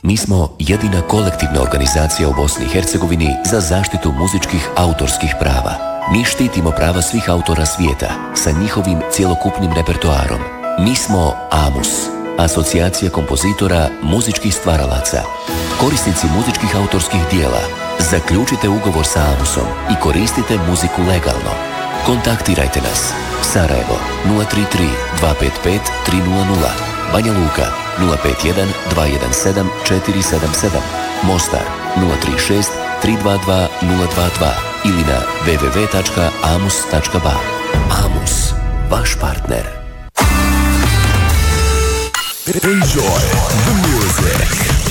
Mi smo jedina kolektivna organizacija u Bosni i Hercegovini za zaštitu muzičkih autorskih prava. Mi štitimo prava svih autora svijeta sa njihovim cjelokupnim repertoarom. Mi smo AMUS, Asocijacija kompozitora muzičkih stvaralaca. Korisnici muzičkih autorskih dijela, zaključite ugovor sa AMUS-om i koristite muziku legalno. Kontaktirajte nas. Sarajevo 033 255 300, Banja Luka 051 217 477, Mostar 036 322 022 ili na www.amus.ba. AMUS, vaš partner. Enjoy the music.